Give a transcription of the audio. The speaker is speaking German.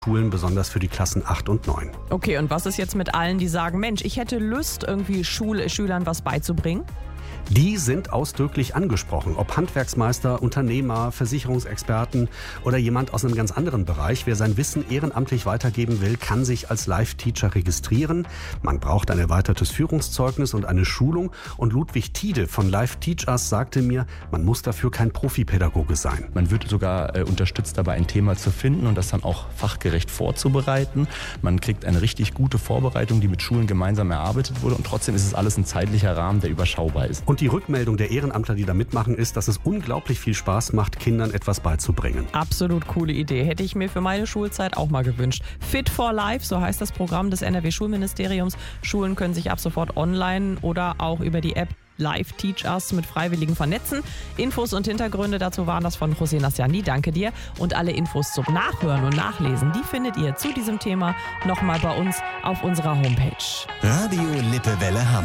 Schulen, besonders für die Klassen 8 und 9. Okay, und was ist jetzt mit allen, die sagen, Mensch, ich hätte Lust, irgendwie Schülern was beizubringen? Die sind ausdrücklich angesprochen, ob Handwerksmeister, Unternehmer, Versicherungsexperten oder jemand aus einem ganz anderen Bereich. Wer sein Wissen ehrenamtlich weitergeben will, kann sich als Live-Teacher registrieren. Man braucht ein erweitertes Führungszeugnis und eine Schulung. Und Ludwig Tiede von Live Teach Us sagte mir, man muss dafür kein Profipädagoge sein. Man wird sogar unterstützt dabei, ein Thema zu finden und das dann auch fachgerecht vorzubereiten. Man kriegt eine richtig gute Vorbereitung, die mit Schulen gemeinsam erarbeitet wurde. Und trotzdem ist es alles ein zeitlicher Rahmen, der überschaubar ist. Und die Rückmeldung der Ehrenamtler, die da mitmachen, ist, dass es unglaublich viel Spaß macht, Kindern etwas beizubringen. Absolut coole Idee. Hätte ich mir für meine Schulzeit auch mal gewünscht. Fit for Life, so heißt das Programm des NRW-Schulministeriums. Schulen können sich ab sofort online oder auch über die App Live Teach Us mit Freiwilligen vernetzen. Infos und Hintergründe dazu waren das von José Nassiani. Danke dir. Und alle Infos zum Nachhören und Nachlesen, die findet ihr zu diesem Thema nochmal bei uns auf unserer Homepage. Radio Lippewelle Hamburg.